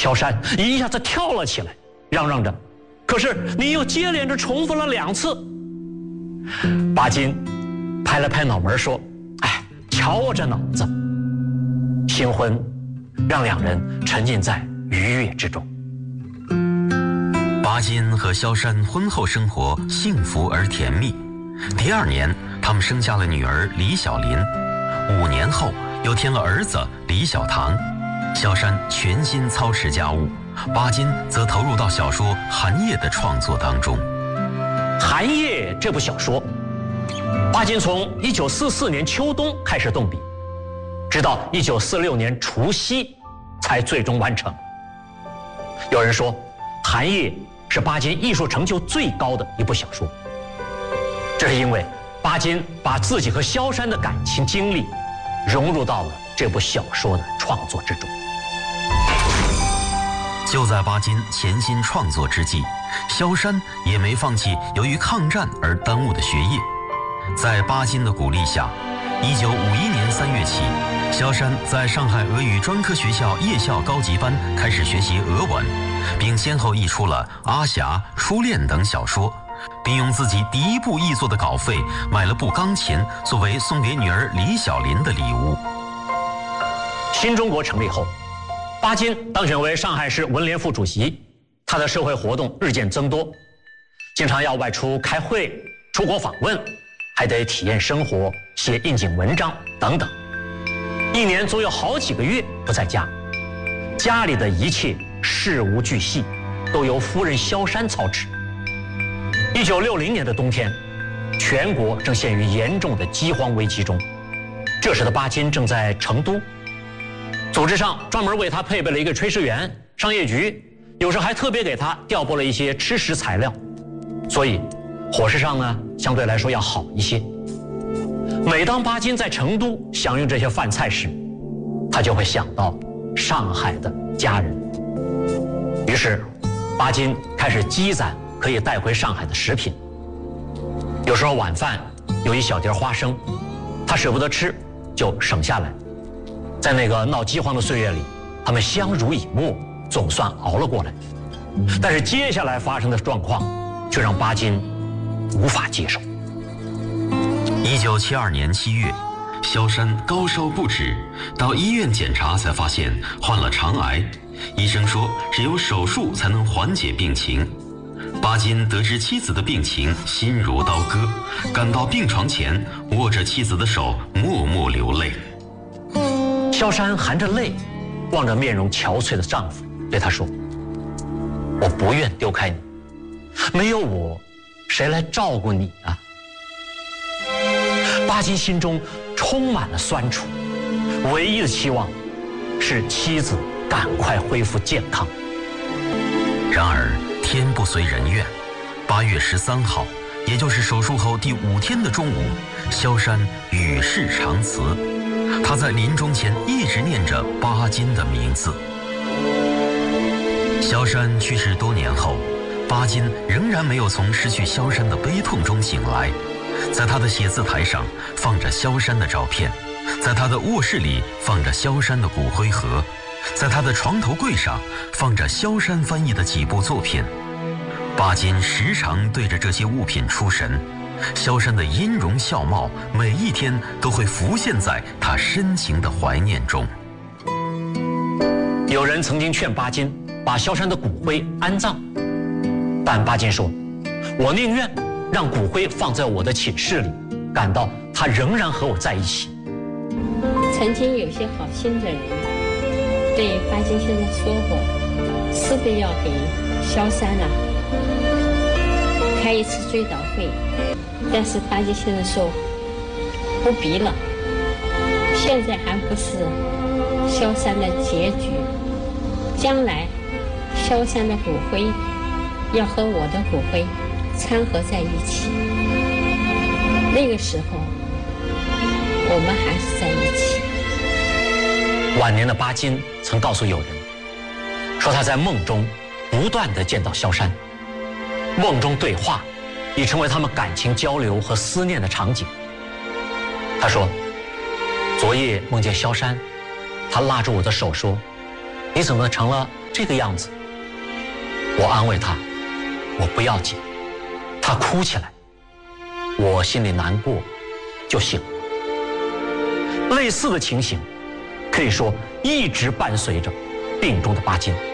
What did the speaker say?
萧山一下子跳了起来，嚷嚷着：“可是你又接连着重复了2次。”巴金拍了拍脑门说：“哎，瞧我这脑子！”新婚让2人沉浸在愉悦之中。 巴金和萧山婚后生活幸福而甜蜜。第2年，他们生下了女儿李小林。5年后，又添了儿子李小棠。萧山全心操持家务，巴金则投入到小说《寒夜》的创作当中。 《寒夜》这部小说，巴金从1944年秋冬开始动笔，直到1946年除夕才最终完成。有人说，《寒夜》是巴金艺术成就最高的一部小说，这是因为巴金把自己和萧山的感情经历融入到了这部小说的创作之中。 就在巴金潜心创作之际，萧山也没放弃由于抗战而耽误的学业。在巴金的鼓励下，1951年3月起，萧山在上海俄语专科学校夜校高级班开始学习俄文，并先后译出了《阿霞》《初恋》等小说，并用自己第1部译作的稿费买了部钢琴，作为送给女儿李小林的礼物。 新中国成立后，巴金当选为上海市文联副主席，他的社会活动日渐增多，经常要外出开会、出国访问，还得体验生活、写应景文章等等。1年总有好几个月不在家，家里的一切事无巨细都由夫人萧山操持。1960年的冬天，全国正陷于严重的饥荒危机中，这时的巴金正在成都。组织上专门为他配备了一个炊事员，商业局有时还特别给他调拨了一些吃食材料，所以伙食上呢相对来说要好一些。每当巴金在成都享用这些饭菜时，他就会想到上海的家人。于是巴金开始积攒可以带回上海的食品。有时候晚饭有一小碟花生，他舍不得吃，就省下来。在那个闹饥荒的岁月里，他们相濡以沫，总算熬了过来。但是接下来发生的状况却让巴金无法接受。 1972年7月，萧山高烧不止，到医院检查才发现患了肠癌，医生说只有手术才能缓解病情。巴金得知妻子的病情，心如刀割，赶到病床前，握着妻子的手，默默流泪。 萧山含着泪，望着面容憔悴的丈夫，对他说：“我不愿丢开你，没有我，谁来照顾你啊？”巴金心中充满了酸楚，唯一的期望是妻子赶快恢复健康。 然而天不遂人愿，8月13号，也就是手术后第5天的中午，萧山与世长辞。他在临终前一直念着巴金的名字。萧山去世多年后，巴金仍然没有从失去萧山的悲痛中醒来。在他的写字台上放着萧山的照片，在他的卧室里放着萧山的骨灰盒，在他的床头柜上放着萧山翻译的几部作品。巴金时常对着这些物品出神，萧山的音容笑貌每一天都会浮现在他深情的怀念中。 有人曾经劝巴金把萧山的骨灰安葬，但巴金说：“我宁愿让骨灰放在我的寝室里，感到他仍然和我在一起。” 曾经有些好心的人对巴金先生说过，是不是要给萧山开一次追悼会，但是巴金先生说不必了，现在还不是萧山的结局，将来萧山的骨灰要和我的骨灰掺合在一起，那个时候我们还是在一起。 晚年的巴金曾告诉友人说，他在梦中不断地见到萧山，梦中对话已成为他们感情交流和思念的场景。他说，昨夜梦见萧山，他拉住我的手说：“ 你怎么成了这个样子？我安慰他，我不要紧。他哭起来，我心里难过，就醒了。类似的情形，可以说一直伴随着病中的巴金。